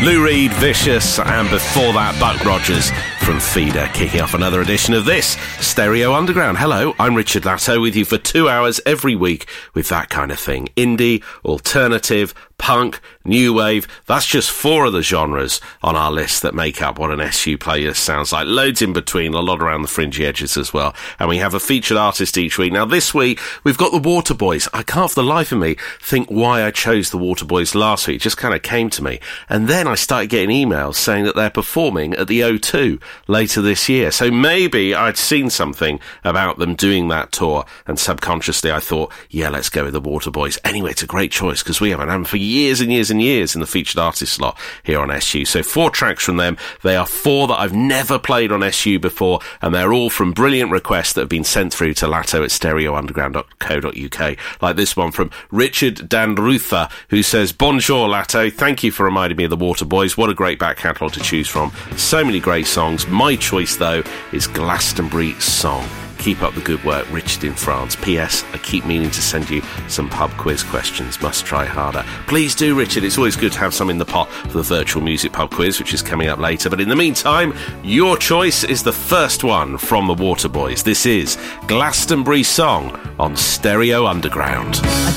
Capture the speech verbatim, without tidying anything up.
Lou Reed, Vicious, and before that, Buck Rogers from Feeder, kicking off another edition of this Stereo Underground. Hello, I'm Richard Latto with you for two hours every week with that kind of thing. Indie, alternative, punk, new wave. That's just four of the genres on our list that make up what an S U playlist sounds like. Loads in between, a lot around the fringy edges as well. And we have a featured artist each week. Now this week, we've got the Waterboys. I can't for the life of me think why I chose the Waterboys last week. It just kind of came to me. And then I started getting emails saying that they're performing at the O two later this year. So maybe I'd seen something about them doing that tour, and subconsciously I thought, yeah, let's go with the Waterboys. Anyway, it's a great choice because we haven't had them for years and years and years in the featured artist slot here on S U. So four tracks from them. They are four that I've never played on S U before, and they're all from brilliant requests that have been sent through to Latto at stereo underground dot co dot uk. Like this one from Richard Danrutha, who says, Bonjour Latto, thank you for reminding me of the Waterboys. What a great back catalogue to choose from. So many great songs. My choice, though, is Glastonbury Song. Keep up the good work, Richard in France. P S. I keep meaning to send you some pub quiz questions. Must try harder. Please do, Richard. It's always good to have some in the pot for the virtual music pub quiz, which is coming up later. But in the meantime, your choice is the first one from the Waterboys. This is Glastonbury Song on Stereo Underground.